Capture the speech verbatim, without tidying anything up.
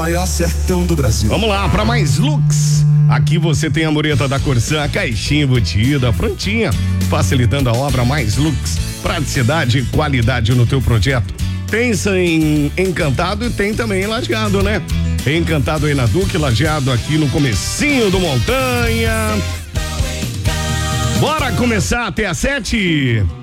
maior sertão do Brasil. Vamos lá, para mais looks. Aqui você tem a mureta da Corsã, a caixinha embutida, prontinha, facilitando a obra. Mais looks, praticidade e qualidade no teu projeto. Pensa em Encantado e tem também em Lajeado, né? Encantado aí na Duque, Lajeado aqui no comecinho do Montanha. Bora começar até às sete.